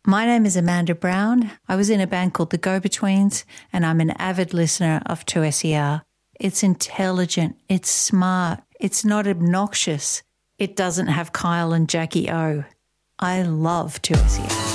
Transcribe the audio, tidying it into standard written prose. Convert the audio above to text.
My name is Amanda Brown. I was in a band called The Go-Betweens, and I'm an avid listener of 2SER. It's intelligent, it's smart, it's not obnoxious. It doesn't have Kyle and Jackie O. I love 2SER.